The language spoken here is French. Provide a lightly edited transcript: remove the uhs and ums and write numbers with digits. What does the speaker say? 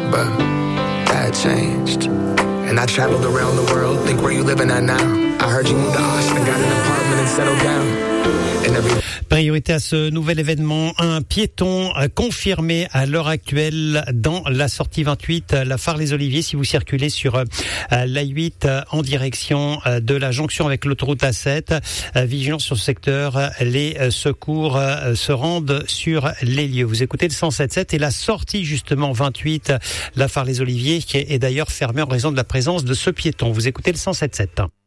but that changed. And I traveled around the world, think where you living at now. I heard you moved to Austin, got an apartment and settled down. Priorité à ce nouvel événement, un piéton confirmé à l'heure actuelle dans la sortie 28, la Phare-les-Oliviers. Si vous circulez sur l'A8 en direction de la jonction avec l'autoroute A7, vigilance sur ce secteur, les secours se rendent sur les lieux. Vous écoutez le 107.7 et la sortie justement 28, la Phare-les-Oliviers, qui est d'ailleurs fermée en raison de la présence de ce piéton. Vous écoutez le 107.7.